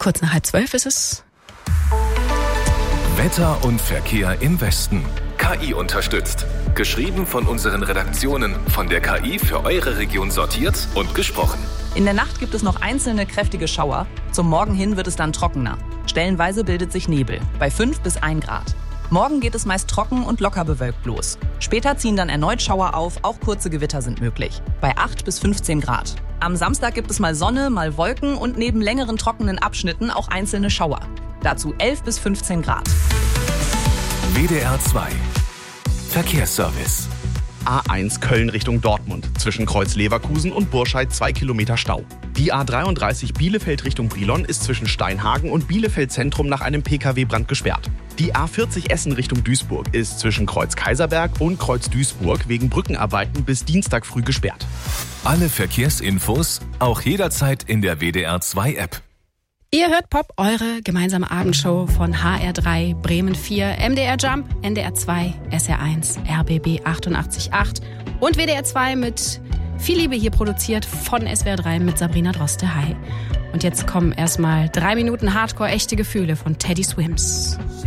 Kurz nach 11:30 ist es. Wetter und Verkehr im Westen. KI unterstützt. Geschrieben von unseren Redaktionen, von der KI für eure Region sortiert und gesprochen. In der Nacht gibt es noch einzelne kräftige Schauer. Zum Morgen hin wird es dann trockener. Stellenweise bildet sich Nebel, bei 5 bis 1 Grad. Morgen geht es meist trocken und locker bewölkt los. Später ziehen dann erneut Schauer auf, auch kurze Gewitter sind möglich. Bei 8 bis 15 Grad. Am Samstag gibt es mal Sonne, mal Wolken und neben längeren trockenen Abschnitten auch einzelne Schauer. Dazu 11 bis 15 Grad. WDR 2 Verkehrsservice. A1 Köln Richtung Dortmund. Zwischen Kreuz Leverkusen und Burscheid 2 Kilometer Stau. Die A33 Bielefeld Richtung Brilon ist zwischen Steinhagen und Bielefeld Zentrum nach einem Pkw-Brand gesperrt. Die A40 Essen Richtung Duisburg ist zwischen Kreuz Kaiserberg und Kreuz Duisburg wegen Brückenarbeiten bis Dienstag früh gesperrt. Alle Verkehrsinfos auch jederzeit in der WDR 2 App. Ihr hört Pop, eure gemeinsame Abendshow von HR3, Bremen 4, MDR Jump, NDR 2, SR1, RBB 88.8 und WDR 2 mit viel Liebe hier produziert von SWR 3 mit Sabrina Droste. Hi. Und jetzt kommen erstmal 3 Minuten Hardcore echte Gefühle von Teddy Swims.